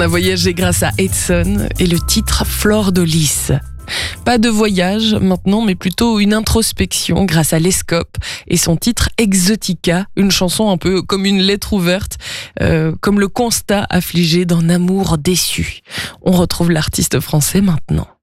On a voyagé grâce à Edson et le titre Fleur de Lys. Pas de voyage maintenant, mais plutôt une introspection grâce à Lescope et son titre Exotica, une chanson un peu comme une lettre ouverte, comme le constat affligé d'un amour déçu. On retrouve l'artiste français maintenant.